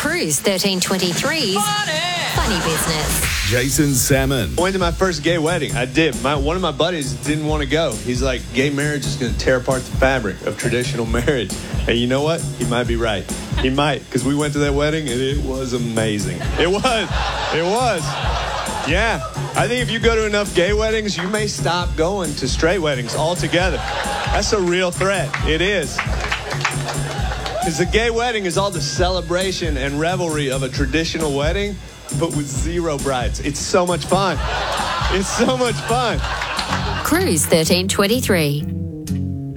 Cruise 1323's Funny Business. Jason Salmon. I went to my first gay wedding. I did. One of my buddies didn't want to go. He's like, gay marriage is going to tear apart the fabric of traditional marriage. And you know what? He might be right. He might, because we went to that wedding and it was amazing. It was. Yeah. I think if you go to enough gay weddings, you may stop going to straight weddings altogether. That's a real threat. It is. Because the gay wedding is all the celebration and revelry of a traditional wedding, but with zero brides. It's so much fun. It's so much fun. Cruise 1323.